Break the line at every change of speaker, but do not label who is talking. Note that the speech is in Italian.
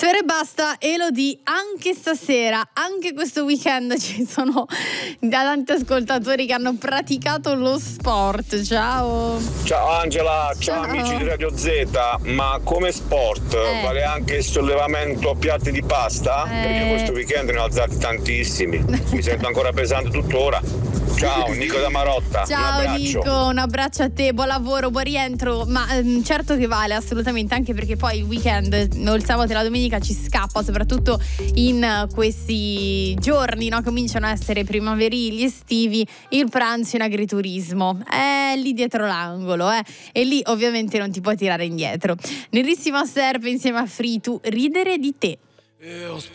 Sfera e basta, Elodie, anche stasera, anche questo weekend ci sono tanti ascoltatori che hanno praticato lo sport. Ciao.
Ciao Angela, ciao amici di Radio Z, ma come sport vale anche il sollevamento a piatti di pasta? Perché questo weekend ne ho alzati tantissimi, mi sento ancora pesante tuttora. Ciao, Nico da Marotta.
Ciao Nico, un abbraccio a te, buon lavoro, buon rientro. Ma certo che vale assolutamente, anche perché poi il weekend, il sabato e la domenica ci scappa, soprattutto in questi giorni, no? Cominciano a essere primaverili, estivi, il pranzo in agriturismo è lì dietro l'angolo, e lì ovviamente non ti puoi tirare indietro. Nerissima Serpe insieme a Fritu, ridere di te.